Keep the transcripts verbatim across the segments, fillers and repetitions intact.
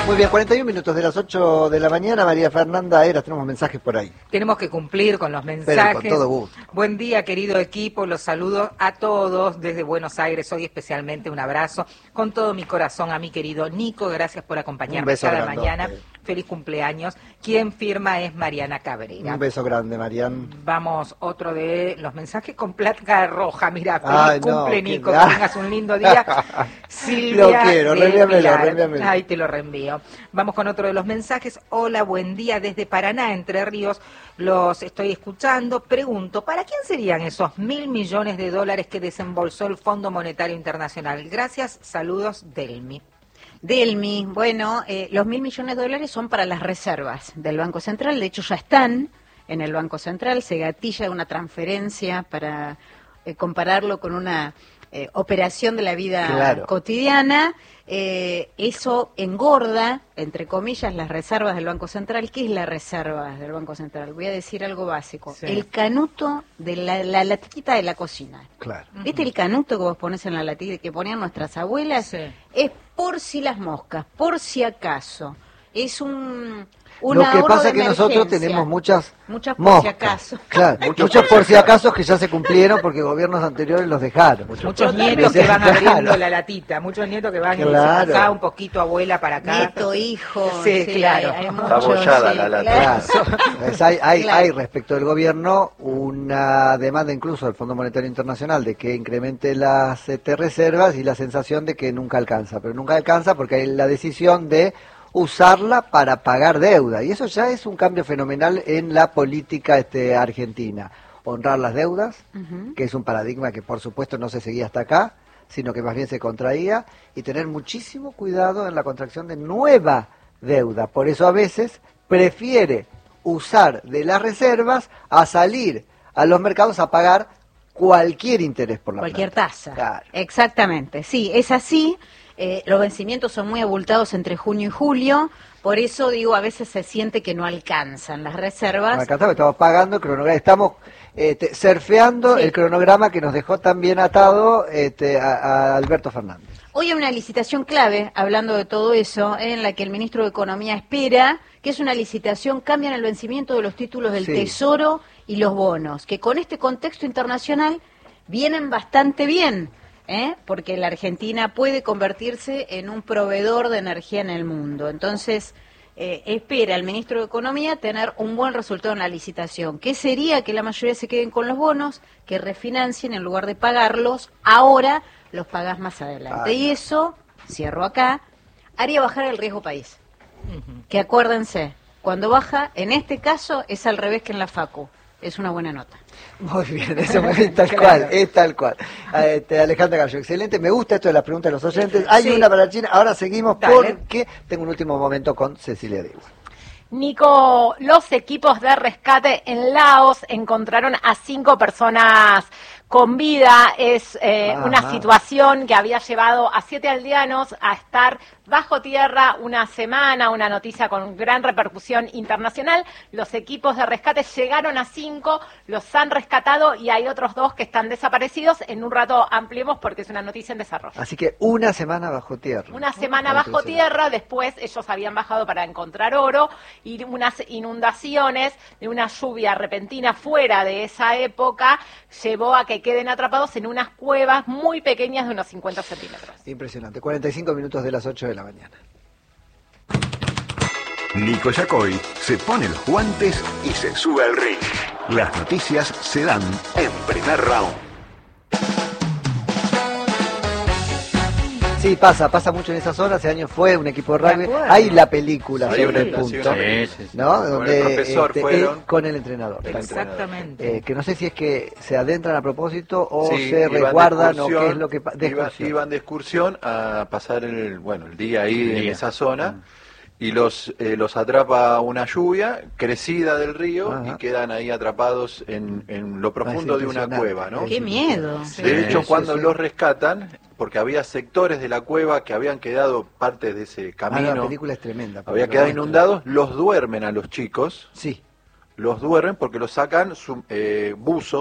Muy bien, cuarenta y un minutos de las ocho de la mañana, María Fernanda Eras, tenemos mensajes por ahí. Tenemos que cumplir con los mensajes. Pero con todo gusto. Buen día, querido equipo, los saludo a todos desde Buenos Aires, hoy especialmente un abrazo con todo mi corazón a mi querido Nico, gracias por acompañarme cada grandote. mañana. Feliz cumpleaños. Quien firma es Mariana Cabrera. Un beso grande, Marian. Vamos, otro de los mensajes con placa roja. Mira, feliz Ay, cumple, no, Nico, que... que tengas un lindo día. Silvia Lo quiero, reenvíamelo, reenvíamelo. Ahí te lo reenvío. Vamos con otro de los mensajes. Hola, buen día desde Paraná, Entre Ríos. Los estoy escuchando. Pregunto, ¿para quién serían esos mil millones de dólares que desembolsó el Fondo Monetario Internacional? Gracias, saludos, Delmi. Delmi, bueno, eh, los mil millones de dólares son para las reservas del Banco Central, de hecho ya están en el Banco Central, se gatilla una transferencia para eh, compararlo con una eh, operación de la vida claro. cotidiana, eh, eso engorda, entre comillas, las reservas del Banco Central. ¿Qué es la reserva del Banco Central? Voy a decir algo básico, sí. El canuto de la, la latita de la cocina. Claro. ¿Viste el canuto que vos pones en la latita que ponían nuestras abuelas? Sí. Es por si las moscas, por si acaso. Es un... Lo que pasa es que nosotros tenemos muchas muchas por moscas. si acaso. Claro, muchos, muchos por si acaso que ya se cumplieron porque gobiernos anteriores los dejaron. Muchos, muchos nietos que van claro. abriendo la latita, muchos nietos que van claro. acá, un poquito abuela para acá. Nieto, hijo. Sí, sí claro. Hay, hay mucho, Está abollada sí, la lata. Claro. Pues hay, hay, claro. hay respecto del gobierno una demanda incluso del Fondo Monetario Internacional de que incremente las este, reservas y la sensación de que nunca alcanza, pero nunca alcanza porque hay la decisión de usarla para pagar deuda, y eso ya es un cambio fenomenal en la política este, argentina. Honrar las deudas, uh-huh. que es un paradigma que por supuesto no se seguía hasta acá, sino que más bien se contraía, y tener muchísimo cuidado en la contracción de nueva deuda. Por eso a veces prefiere usar de las reservas a salir a los mercados a pagar cualquier interés por la cualquier plata. tasa. Claro. Exactamente, sí, es así. Eh, los vencimientos son muy abultados entre junio y julio, por eso digo, a veces se siente que no alcanzan las reservas. No alcanza, estamos pagando el cronograma, estamos este, surfeando sí. el cronograma que nos dejó tan bien atado este, a, a Alberto Fernández. Hoy hay una licitación clave, hablando de todo eso, en la que el ministro de Economía espera, que es una licitación, cambian el vencimiento de los títulos del sí. Tesoro y los bonos, que con este contexto internacional vienen bastante bien. ¿Eh? Porque la Argentina puede convertirse en un proveedor de energía en el mundo. Entonces, eh, espera el ministro de Economía tener un buen resultado en la licitación. ¿Qué sería? Que la mayoría se queden con los bonos, que refinancien en lugar de pagarlos, ahora los pagás más adelante. Ay. Y eso, cierro acá, haría bajar el riesgo país. Uh-huh. Que acuérdense, cuando baja, en este caso, es al revés que en la Facu. Es una buena nota. Muy bien, eso es tal cual, es tal cual. Este, Alejandra Gallo, excelente, me gusta esto de las preguntas de los oyentes. Hay sí. una para China, ahora seguimos Dale. Porque tengo un último momento con Cecilia Diego. Nico, los equipos de rescate en Laos encontraron a cinco personas con vida. Es eh, una situación que había llevado a siete aldeanos a estar bajo tierra una semana, una noticia con gran repercusión internacional. Los equipos de rescate llegaron a cinco, los han rescatado y hay otros dos que están desaparecidos. En un rato ampliemos porque es una noticia en desarrollo. Así que una semana bajo tierra. Una semana oh, bajo tierra, después ellos habían bajado para encontrar oro y unas inundaciones de una lluvia repentina fuera de esa época llevó a que queden atrapados en unas cuevas muy pequeñas de unos cincuenta centímetros. Impresionante, cuarenta y cinco minutos de las ocho de la mañana. Nico Yacoy se pone los guantes y se sube al ring. Las noticias se dan en Primer Round. Sí, pasa, pasa mucho en esa zona. Hace años fue un equipo de rugby. Hay la película sí, sobre el punto, sí, sí, sí. ¿no? Con Donde, el profesor este, fueron. Eh, con el entrenador. Exactamente. Eh, que no sé si es que se adentran a propósito o sí, se resguardan o qué es lo que pasa. Iban, iban de excursión a pasar el, bueno, el día ahí el día. en esa zona. Mm. Y los eh, los atrapa una lluvia crecida del río. Ajá. Y quedan ahí atrapados en, en lo profundo de una cueva, ¿no? ¡Qué miedo! De sí, hecho, sí, cuando sí. los rescatan, porque había sectores de la cueva que habían quedado partes de ese camino. Ah, la película es tremenda. Había quedado inundados, los duermen a los chicos. Sí. Los duermen porque los sacan su, eh, buzos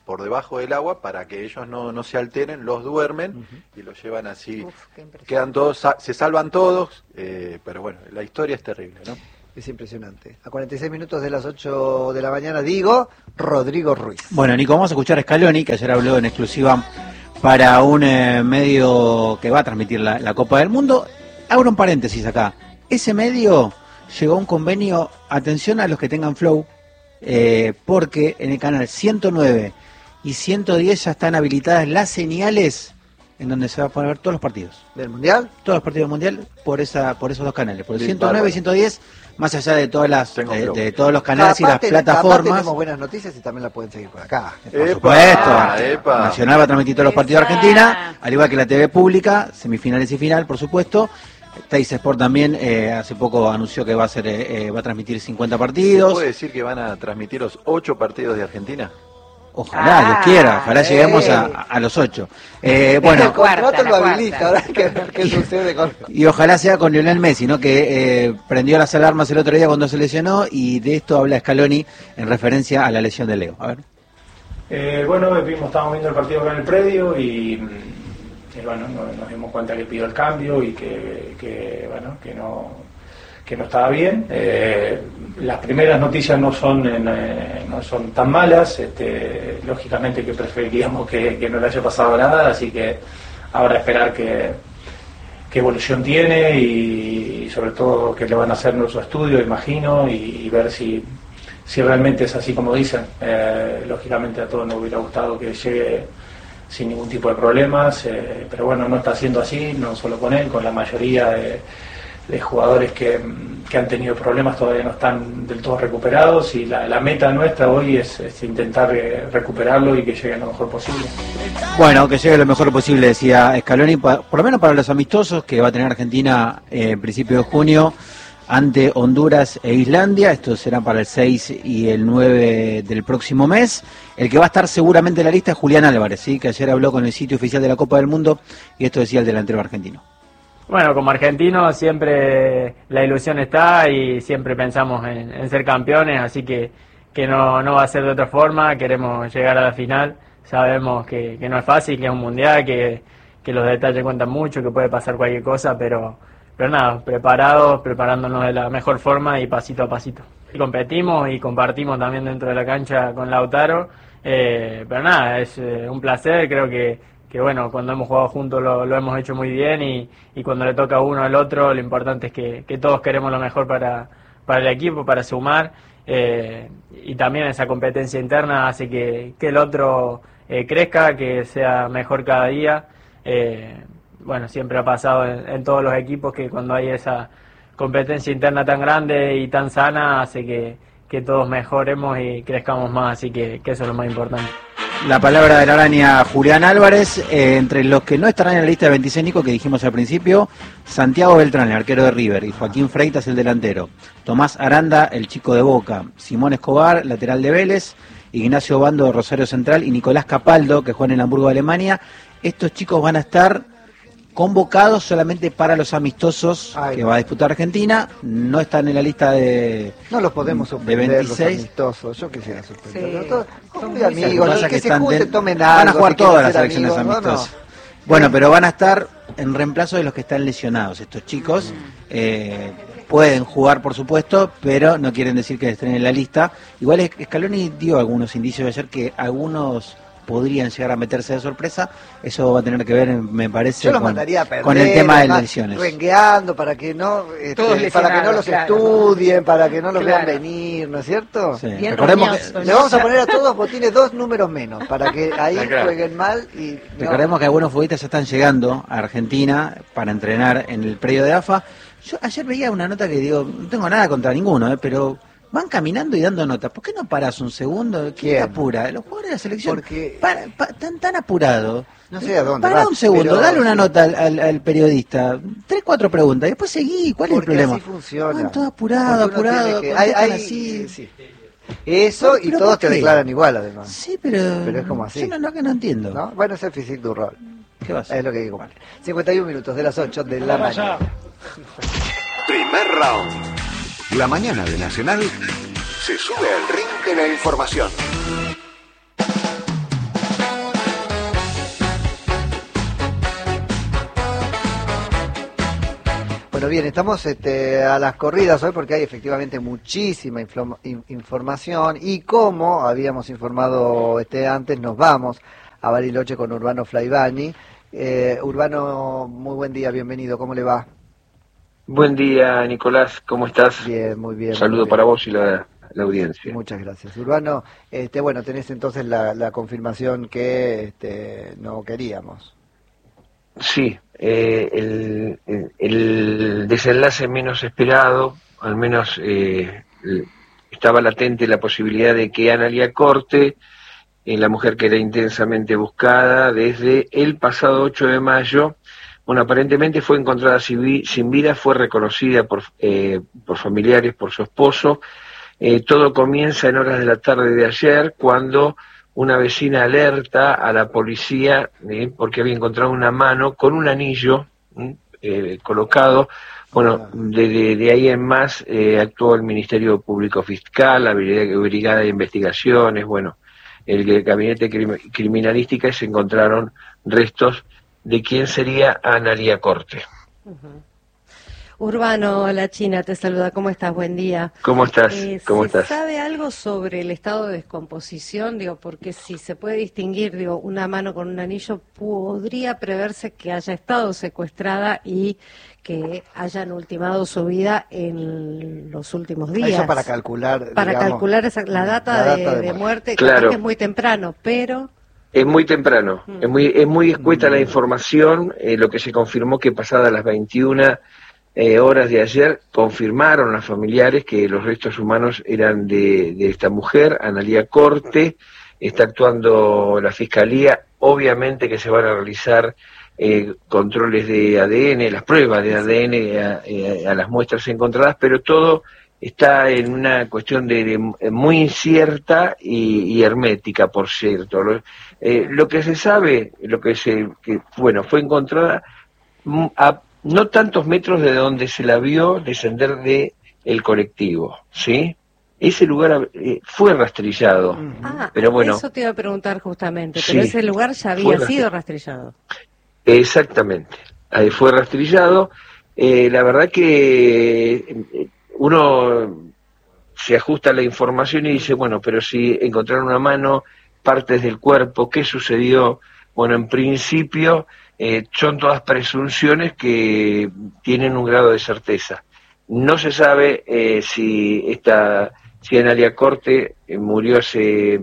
por debajo del agua para que ellos no, no se alteren, los duermen uh-huh. y los llevan así. Uf, quedan todos, se salvan todos, eh, pero bueno, la historia es terrible, ¿no? Es impresionante. A cuarenta y seis minutos de las ocho de la mañana, digo, Rodrigo Ruiz. Bueno, Nico, vamos a escuchar a Scaloni, que ayer habló en exclusiva para un eh, medio que va a transmitir la, la Copa del Mundo. Abro un paréntesis acá. Ese medio llegó a un convenio, atención a los que tengan Flow, eh, porque en el canal ciento nueve y ciento diez ya están habilitadas las señales en donde se va a poder ver todos los partidos. ¿Del Mundial? Todos los partidos del Mundial por esa por esos dos canales, por el ciento nueve y ciento diez, más allá de todas las de, de todos los canales aparte, y las plataformas. Tenemos buenas noticias y también la pueden seguir por acá. Por epa, supuesto. Epa. Nacional va a transmitir todos los partidos de Argentina, al igual que la T V pública, semifinales y final, por supuesto. Teis Sport también eh, hace poco anunció que va a ser eh, va a transmitir cincuenta partidos. ¿Se puede decir que van a transmitir los ocho partidos de Argentina? Ojalá, ah, Dios quiera, ojalá eh. lleguemos a, a los ocho. Eh, bueno, el contrato lo habilita, ahora hay que ver qué sucede con... Y ojalá sea con Lionel Messi, ¿no? Que eh, prendió las alarmas el otro día cuando se lesionó, y de esto habla Scaloni en referencia a la lesión de Leo. A ver. Eh, bueno, vimos, estábamos viendo el partido acá en el predio y, y bueno, nos, nos dimos cuenta que pidió el cambio y que, que bueno, que no... que no estaba bien. Eh, las primeras noticias no son eh, no son tan malas, este, lógicamente que preferiríamos que, que no le haya pasado nada, así que ahora esperar que qué evolución tiene y, y sobre todo que le van a hacer nuestro estudio, imagino, y, y ver si, si realmente es así como dicen. Eh, lógicamente a todos nos hubiera gustado que llegue sin ningún tipo de problemas, eh, pero bueno, no está siendo así, no solo con él, con la mayoría de de jugadores que, que han tenido problemas todavía no están del todo recuperados, y la, la meta nuestra hoy es, es intentar eh, recuperarlo y que llegue lo mejor posible. Bueno, que llegue lo mejor posible, decía Scaloni, por lo menos para los amistosos que va a tener Argentina eh, en principio de junio ante Honduras e Islandia. Esto será para el seis y el nueve del próximo mes. El que va a estar seguramente en la lista es Julián Álvarez, ¿sí? Que ayer habló con el sitio oficial de la Copa del Mundo, y esto decía el delantero argentino. Bueno, como argentinos siempre la ilusión está y siempre pensamos en, en ser campeones, así que, que no, no va a ser de otra forma. Queremos llegar a la final, sabemos que, que no es fácil, que es un mundial, que, que los detalles cuentan mucho, que puede pasar cualquier cosa, pero, pero nada, preparados, preparándonos de la mejor forma y pasito a pasito. Y competimos y compartimos también dentro de la cancha con Lautaro, eh, pero nada, es eh, un placer, creo que que bueno, cuando hemos jugado juntos lo, lo hemos hecho muy bien, y, y cuando le toca a uno al otro, lo importante es que, que todos queremos lo mejor para, para el equipo, para sumar, eh, y también esa competencia interna hace que, que el otro eh, crezca, que sea mejor cada día. Eh, bueno, siempre ha pasado en, en todos los equipos que cuando hay esa competencia interna tan grande y tan sana, hace que, que todos mejoremos y crezcamos más, así que, que eso es lo más importante. La palabra de la araña Julián Álvarez, eh, entre los que no estarán en la lista de veintiséis, Nico, que dijimos al principio, Santiago Beltrán, el arquero de River, y Joaquín Freitas, el delantero, Tomás Aranda, el chico de Boca, Simón Escobar, lateral de Vélez, Ignacio Bando de Rosario Central, y Nicolás Capaldo, que juega en el Hamburgo de Alemania. Estos chicos van a estar convocados solamente para los amistosos Ay, que va a disputar Argentina. No están en la lista de no los podemos suspender, de veintiséis. Los amistosos, yo quisiera suspenderlos. Sí, todos, son muy amigos, los que, que se junten, de... tomen algo. Van a jugar todas las selecciones amigos, amistosas. No, no. Bueno, pero van a estar en reemplazo de los que están lesionados. Estos chicos mm. eh, pueden jugar, por supuesto, pero no quieren decir que estén en la lista. Igual Scaloni dio algunos indicios de ayer que algunos podrían llegar a meterse de sorpresa. Eso va a tener que ver, me parece, Yo los con, mandaría a perder, con el tema de las lesiones. Rengueando para que no este, para que no los claro. estudien, para que no los claro. vean venir, ¿no es cierto? Sí. Recordemos que le vamos a poner a todos botines dos números menos, para que ahí claro. jueguen mal. Y no. Recordemos que algunos futbolistas ya están llegando a Argentina para entrenar en el predio de A F A. Yo ayer veía una nota que digo, no tengo nada contra ninguno, ¿eh? Pero van caminando y dando notas. ¿Por qué no paras un segundo? ¿Quién te apura? Los jugadores de la selección. Porque para, pa, tan tan apurados. No sé a dónde. Para un segundo, pero dale una nota al, al, al periodista. Tres, cuatro preguntas. Y después seguí. ¿Cuál Porque es el problema? Así funciona. Van todos apurados, apurados. Que... Hay, hay... así. Sí. Eso y todos te declaran igual, además. Sí, pero. Pero es como así. Yo no, no, que no entiendo. ¿No? Bueno, es el físico du rol. ¿Qué va a ser? Es lo que digo. Vale. cincuenta y un minutos de las ocho de la mañana. Primer round. La mañana de Nacional se sube al ring de la información. Bueno, bien, estamos este, a las corridas hoy porque hay efectivamente muchísima inflo- in- información y como habíamos informado este antes, nos vamos a Bariloche con Urbano Flaivani. Eh, Urbano, muy buen día, bienvenido, ¿cómo le va? Buen día, Nicolás, ¿cómo estás? Bien, muy bien. Un saludo muy bien. para vos y la, la audiencia. Muchas gracias. Urbano, este, bueno, tenés entonces la, la confirmación que este, no queríamos. Sí, eh, el, el, el desenlace menos esperado, al menos eh, estaba latente la posibilidad de que Analía Corte, eh, la mujer que era intensamente buscada desde el pasado ocho de mayo, bueno, aparentemente fue encontrada sin vida, fue reconocida por, eh, por familiares, por su esposo. Eh, todo comienza en horas de la tarde de ayer, cuando una vecina alerta a la policía eh, porque había encontrado una mano con un anillo eh, colocado. Bueno, de, de, de ahí en más eh, actuó el Ministerio Público Fiscal, la Brigada de Investigaciones, bueno, el Gabinete Criminalística, y se encontraron restos de quién sería Analía Corte. Uh-huh. Urbano, la China te saluda, ¿cómo estás? Buen día. ¿Cómo estás? Eh, ¿Cómo ¿se estás? sabe algo sobre el estado de descomposición? Digo, porque si se puede distinguir, digo, una mano con un anillo, podría preverse que haya estado secuestrada y que hayan ultimado su vida en los últimos días. Eso para calcular, Para digamos, calcular esa, la data, la de, data de, de muerte, claro. Capaz que es muy temprano, pero... Es muy temprano, Mm. es muy es muy escueta la información, eh, lo que se confirmó que pasadas las veintiuna eh, horas de ayer, confirmaron los familiares que los restos humanos eran de, de esta mujer, Analía Corte. Está actuando la Fiscalía, obviamente que se van a realizar eh, controles de A D N, las pruebas de A D N a, eh, a las muestras encontradas, pero todo está en una cuestión de, de muy incierta y, y hermética, por cierto. Lo, eh, lo que se sabe, lo que se, que, bueno, fue encontrada a no tantos metros de donde se la vio descender de el colectivo, ¿sí? Ese lugar eh, fue rastrillado, Ah, pero bueno. eso te iba a preguntar justamente, Sí, pero ese lugar ya había fue sido rastrillado. Exactamente, ahí fue rastrillado. Eh, la verdad que eh, uno se ajusta a la información y dice, bueno, pero si encontraron una mano, partes del cuerpo, ¿qué sucedió? Bueno, en principio eh, son todas presunciones que tienen un grado de certeza. No se sabe eh, si esta, si Analía Corte eh, murió hace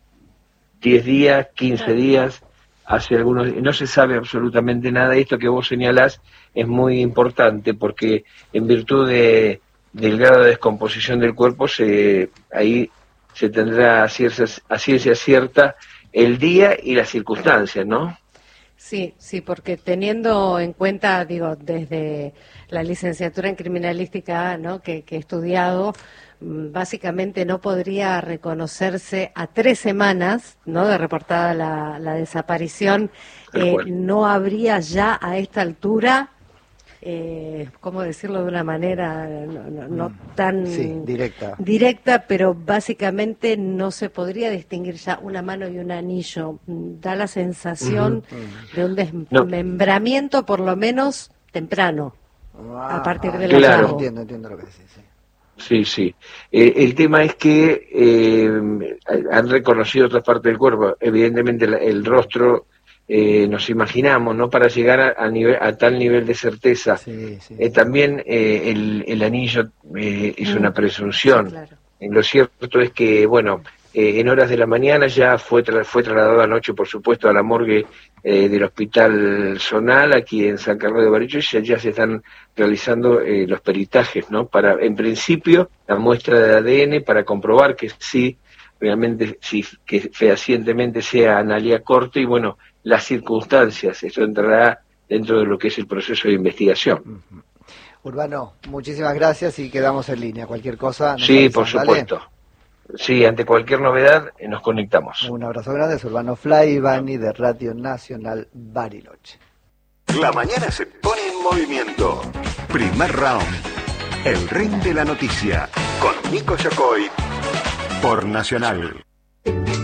diez días, quince días, hace algunos, no se sabe absolutamente nada. Esto que vos señalás es muy importante porque en virtud de, del grado de descomposición del cuerpo, se, ahí se tendrá a ciencia, a ciencia cierta el día y las circunstancias, ¿no? Sí, sí, porque teniendo en cuenta, digo, desde la licenciatura en criminalística, ¿no?, que, que he estudiado, básicamente no podría reconocerse a tres semanas, ¿no?, de reportada la, la desaparición, eh, no habría ya a esta altura, eh, ¿cómo decirlo de una manera no, no, no tan sí, directa. directa, pero básicamente no se podría distinguir ya una mano y un anillo? Da la sensación uh-huh. de un desmembramiento, no. por lo menos temprano, ah, a partir del claro. hallazgo. Entiendo, entiendo lo que decís, sí. Sí, sí. Eh, el tema es que eh, han reconocido otra parte del cuerpo. Evidentemente el, el rostro eh, nos imaginamos, ¿no? Para llegar a, a, nivel, a tal nivel de certeza. Sí, sí, eh, también eh, el, el anillo eh, es mm. una presunción. Sí, claro. eh, lo cierto es que, bueno, eh, en horas de la mañana ya fue, tra fue trasladado anoche, por supuesto, a la morgue eh, del Hospital Zonal, aquí en San Carlos de Bariloche, y ya se están realizando eh, los peritajes, ¿no? Para, en principio, la muestra de A D N para comprobar que sí, realmente, sí, que fehacientemente sea Analía Corte, y bueno, las circunstancias, eso entrará dentro de lo que es el proceso de investigación. Uh-huh. Urbano, muchísimas gracias y quedamos en línea. Cualquier cosa. Sí, por supuesto. ¿Vale? Sí, ante cualquier novedad eh, nos conectamos. Un abrazo grande, es Urbano Flaivani de Radio Nacional Bariloche. La mañana se pone en movimiento. Primer round. El ring de la noticia. Con Nico Yacoy. Por Nacional.